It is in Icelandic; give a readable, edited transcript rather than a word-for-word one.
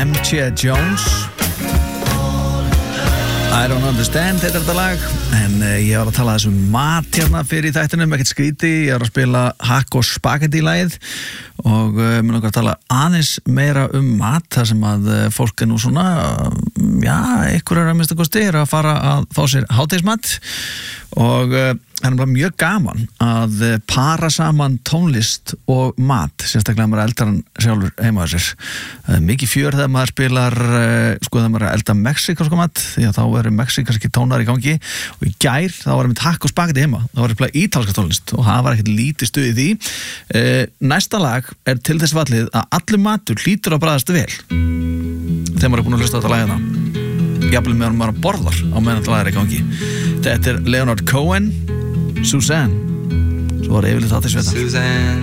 M.J. Jones I don't understand heitir þetta lag en ég var að tala þessum mat hérna fyrir í þættinum, ekkert skríti ég var að spila hakk og spagetti lagið og mér langar að tala aðeins meira mat þar sem að fólk nú svona einhverjar að minnsta kosti að fara að fá sér hádegismat og það bara mjög gaman að para saman tónlist og mat, sérstaklega maður eldar hann sjálfur heima á sér mikið fjör þegar maður spilar þegar maður elda mexikanska mat því að þá eru mexikanski tónar í gangi og í gær þá var ég með hakk og spagetti heima þá var ég að spila ítalska tónlist og það var ekkert lítið stuð í því næsta lag er til þess fallið að allur matur hlýtur að bragðast vel þegar maður búin að hlusta á þetta lagina jafnvel meðan maður borðar á meðan þetta lag í gangi þetta Leonard Cohen Suzanne svo var yfirleitt það til sveta Suzanne